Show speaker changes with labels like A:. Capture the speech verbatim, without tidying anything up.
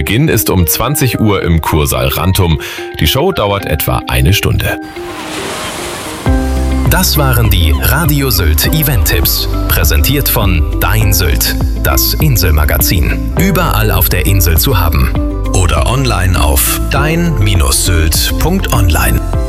A: Beginn ist um zwanzig Uhr im Kursaal Rantum. Die Show dauert etwa eine Stunde.
B: Das waren die Radio Sylt Event-Tipps. Präsentiert von Dein Sylt, das Inselmagazin. Überall auf der Insel zu haben. Oder online auf dein Bindestrich sylt Punkt online.